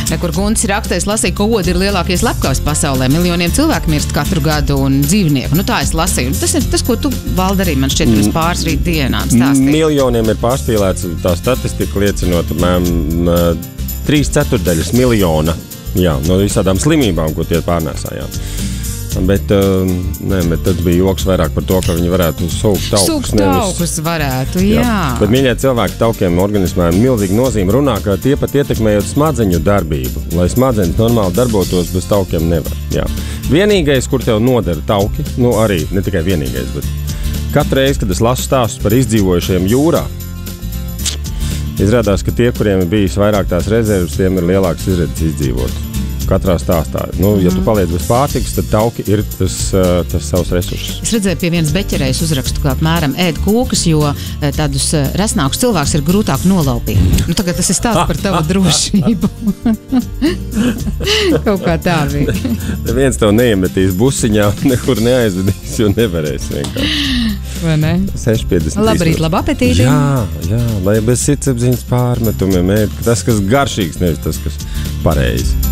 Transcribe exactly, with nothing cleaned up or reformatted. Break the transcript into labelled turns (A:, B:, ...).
A: kur Gunts rakstēs lasīja, ka odi ir lielākie slepkavas pasaulē. Miljoniem cilvēku mirst katru gadu un dzīvnieku. Nu tā es lasīju. Tas ir tas, ko tu, Valdi, arī man šķiet pirms pāris rīt dienām stāstīji.
B: Miljoniem ir pārspīlēts tā statistika liecinot, mēm, trīs ceturdaļas miljona, jā, no visādām slimībām, ko tie pārnēsājām. Bet, uh, ne, bet tad bija joks vairāk par to, ka viņi varētu sūkt taukus.
A: Sūkt taukus varētu, jā. jā.
B: Bet, mīļie cilvēki, taukiem organismā ir milzīga nozīme. Runā, ka tie pat ietekmējot smadzeņu darbību. Lai smadzenes normāli darbotos, bez taukiem nevar. Jā. Vienīgais, kur tev nodara tauki, nu arī, ne tikai vienīgais, bet katru reizi, kad es lasu stāstus par izdzīvojušiem jūrā, izrādās, ka tie, kuriem ir bijis vairāk tās rezerves, tiem ir lielāks izredzes izdzīvot. Katrā stāstā. Nu, ja tu paliec bez pārtikas, tad tauki ir tas, tas savs resurss.
A: Es redzēju pie vienas beķerējas uzrakstu, ka apmēram ēd kūkas, jo tādus resnākus cilvēkus ir grūtāk nolaupīt. Nu, tagad tas ir stāsts par tavu drošību. Kaut kā tā bija.
B: Neviens tev neiemetīs busiņā, nekur neaizvedīs, jo nevarēs vienkārši.
A: Vai ne?
B: seši piecdesmit trīs.
A: Labrīt, labu apetīti.
B: Jā, jā, lai bez sirdsapziņas pārmetumiem ēd. Tas, kas garšīgs, nevis tas, kas pareizi.